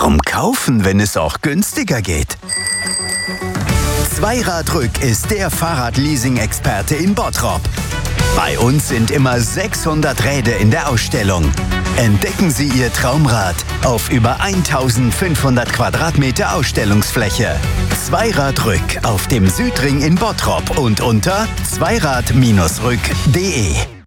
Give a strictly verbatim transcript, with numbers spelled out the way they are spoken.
Warum kaufen, wenn es auch günstiger geht? Zweiradrück ist der Fahrradleasing-Experte in Bottrop. Bei uns sind immer sechshundert Räder in der Ausstellung. Entdecken Sie Ihr Traumrad auf über eintausendfünfhundert Quadratmeter Ausstellungsfläche. Zweiradrück auf dem Südring in Bottrop und unter zweirad Bindestrich rück punkt de.